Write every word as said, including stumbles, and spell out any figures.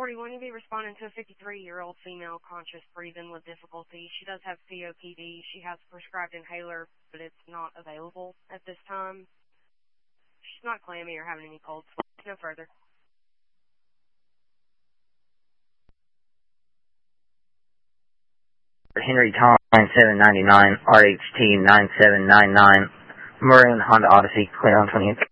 forty-one, you'll be responding to a fifty-three-year-old female conscious breathing with difficulty. She does have C O P D. She has prescribed inhaler, but it's not available at this time. She's not clammy or having any cold sweats. No further. Henry Tom nine seven nine nine, R H T nine seven nine nine, Maroon Honda Odyssey, clear on twentieth.